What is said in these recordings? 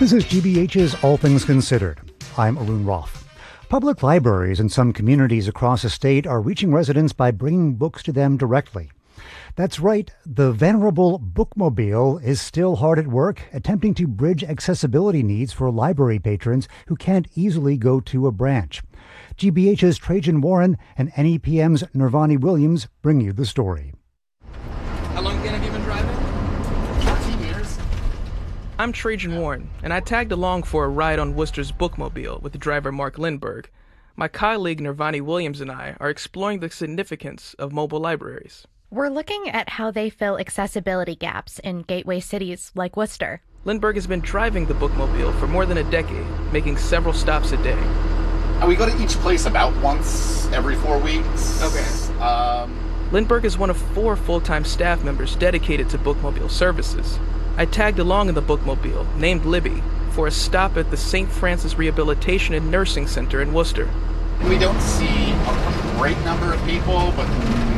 This is GBH's All Things Considered. I'm Arun Roth. Public libraries in some communities across the state are reaching residents by bringing books to them directly. That's right, the venerable bookmobile is still hard at work, attempting to bridge accessibility needs for library patrons who can't easily go to a branch. GBH's Trajan Warren and NEPM's Nirvani Williams bring you the story. How long again have you been driving? 14 years. I'm Trajan Warren, and I tagged along for a ride on Worcester's bookmobile with driver Mark Lindberg. My colleague Nirvani Williams and I are exploring the significance of mobile libraries. We're looking at how they fill accessibility gaps in gateway cities like Worcester. Lindberg has been driving the bookmobile for more than a decade, making several stops a day. We go to each place about once every 4 weeks. Okay. Lindberg is one of 4 full-time staff members dedicated to bookmobile services. I tagged along in the bookmobile, named Libby, for a stop at the St. Francis Rehabilitation and Nursing Center in Worcester. We don't see a great number of people, but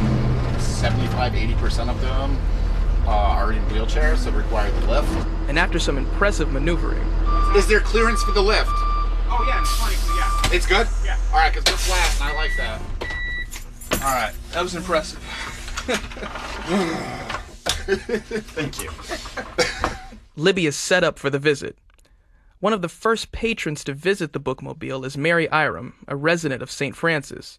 75-80% of them are in wheelchairs, so require the lift. And after some impressive maneuvering... Is there clearance for the lift? Oh yeah, it's funny, yeah. It's good? Yeah. All right, because we're flat, and I like that. All right. That was impressive. Thank you. Libby is set up for the visit. One of the first patrons to visit the bookmobile is Mary Iram, a resident of St. Francis.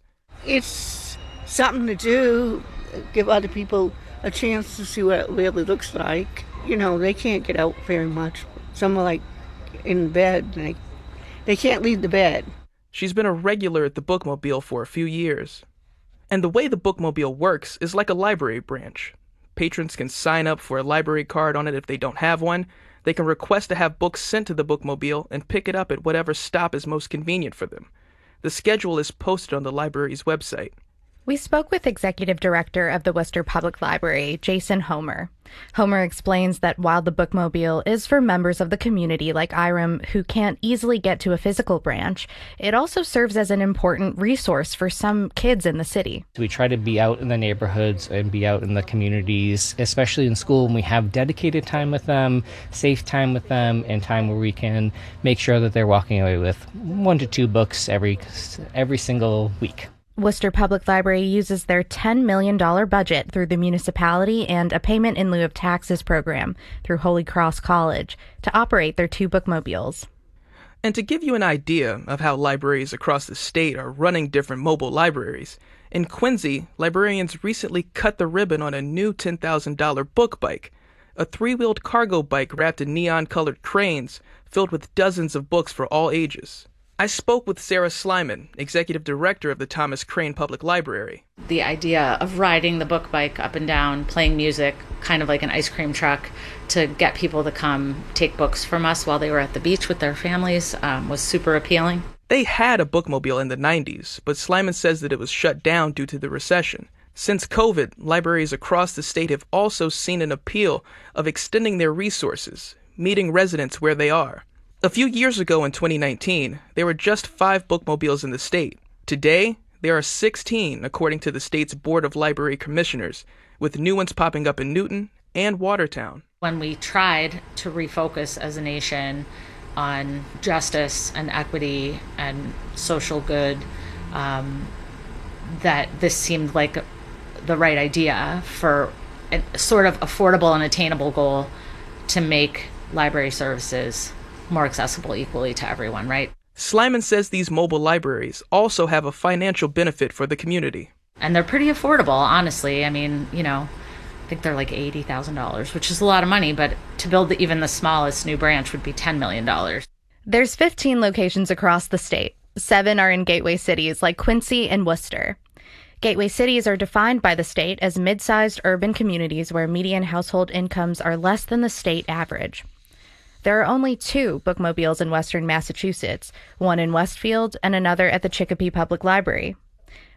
It's something to do, give other people a chance to see what it really looks like. You know, they can't get out very much. Some are like in bed, and they can't leave the bed. She's been a regular at the bookmobile for a few years. And the way the bookmobile works is like a library branch. Patrons can sign up for a library card on it if they don't have one. They can request to have books sent to the bookmobile and pick it up at whatever stop is most convenient for them. The schedule is posted on the library's website. We spoke with Executive Director of the Worcester Public Library, Jason Homer. Homer explains that while the bookmobile is for members of the community like Iram who can't easily get to a physical branch, it also serves as an important resource for some kids in the city. We try to be out in the neighborhoods and be out in the communities, especially in school, when we have dedicated time with them, safe time with them, and time where we can make sure that they're walking away with 1 to 2 books every single week. Worcester Public Library uses their $10 million budget through the municipality and a payment in lieu of taxes program through Holy Cross College to operate their 2 bookmobiles. And to give you an idea of how libraries across the state are running different mobile libraries, in Quincy, librarians recently cut the ribbon on a new $10,000 book bike, a 3-wheeled cargo bike wrapped in neon-colored cranes filled with dozens of books for all ages. I spoke with Sarah Slyman, Executive Director of the Thomas Crane Public Library. The idea of riding the book bike up and down, playing music, kind of like an ice cream truck, to get people to come take books from us while they were at the beach with their families was super appealing. They had a bookmobile in the 90s, but Slyman says that it was shut down due to the recession. Since COVID, libraries across the state have also seen an appeal of extending their resources, meeting residents where they are. A few years ago in 2019, there were just 5 bookmobiles in the state. Today, there are 16, according to the state's Board of Library Commissioners, with new ones popping up in Newton and Watertown. When we tried to refocus as a nation on justice and equity and social good, that this seemed like the right idea for a sort of affordable and attainable goal to make library services more accessible equally to everyone, right? Slyman says these mobile libraries also have a financial benefit for the community. And they're pretty affordable, honestly. I mean, I think they're like $80,000, which is a lot of money, but to build even the smallest new branch would be $10 million. There's 15 locations across the state. 7 are in gateway cities like Quincy and Worcester. Gateway cities are defined by the state as mid-sized urban communities where median household incomes are less than the state average. There are only 2 bookmobiles in western Massachusetts, one in Westfield and another at the Chicopee Public Library.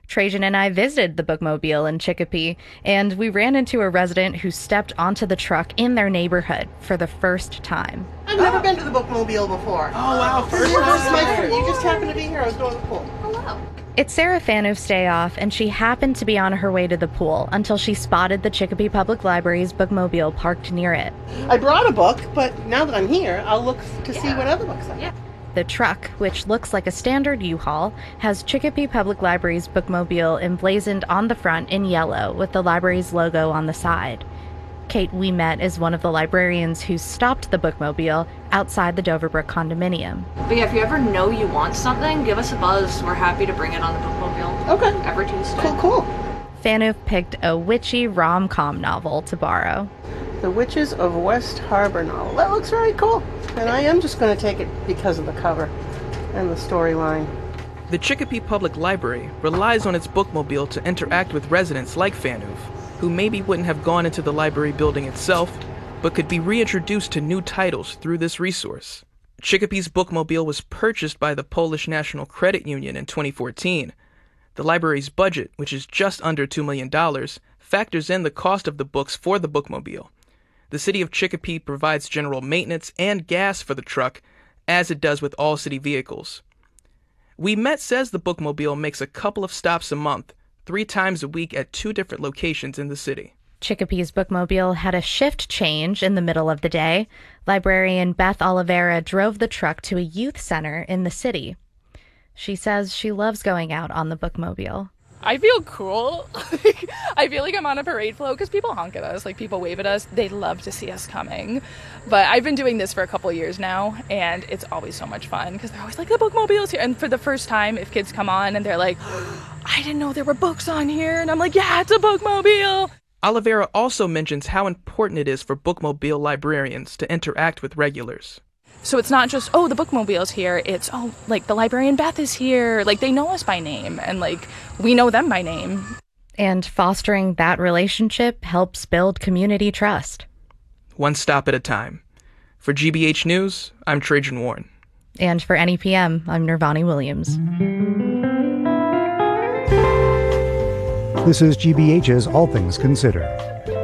Trajan and I visited the bookmobile in Chicopee, and we ran into a resident who stepped onto the truck in their neighborhood for the first time. I've never been to the bookmobile before. Oh, wow. First time. You just happened to be here. I was going to the pool. Hello. It's Sarah Fanouf's day off, and she happened to be on her way to the pool until she spotted the Chicopee Public Library's bookmobile parked near it. I brought a book, but now that I'm here, I'll look to see what other books are. Yeah. The truck, which looks like a standard U-Haul, has Chicopee Public Library's bookmobile emblazoned on the front in yellow with the library's logo on the side. Kate Ouimet is one of the librarians who stopped the bookmobile outside the Doverbrook condominium. But yeah, if you ever know you want something, give us a buzz. We're happy to bring it on the bookmobile. Okay. Every Tuesday. Cool. Fanouf picked a witchy rom-com novel to borrow. The Witches of West Harbor novel. That looks very cool. And I am just going to take it because of the cover and the storyline. The Chicopee Public Library relies on its bookmobile to interact with residents like Fanouf, who maybe wouldn't have gone into the library building itself, but could be reintroduced to new titles through this resource. Chicopee's bookmobile was purchased by the Polish National Credit Union in 2014. The library's budget, which is just under $2 million, factors in the cost of the books for the bookmobile. The city of Chicopee provides general maintenance and gas for the truck, as it does with all city vehicles. Ouimet says the bookmobile makes a couple of stops a month, 3 times a week at 2 different locations in the city. Chicopee's bookmobile had a shift change in the middle of the day. Librarian Beth Oliveira drove the truck to a youth center in the city. She says she loves going out on the bookmobile. I feel cool. I feel like I'm on a parade float because people honk at us, like people wave at us. They love to see us coming. But I've been doing this for a couple of years now, and it's always so much fun because they're always like, the bookmobile's here. And for the first time, if kids come on and they're like, I didn't know there were books on here, and I'm like, yeah, it's a bookmobile. Oliveira also mentions how important it is for bookmobile librarians to interact with regulars. So it's not just, oh, the bookmobile's here. It's, oh, like the librarian Beth is here. Like they know us by name and like we know them by name. And fostering that relationship helps build community trust. One stop at a time. For GBH News, I'm Trajan Warren. And for NEPM, I'm Nirvani Williams. This is GBH's All Things Considered.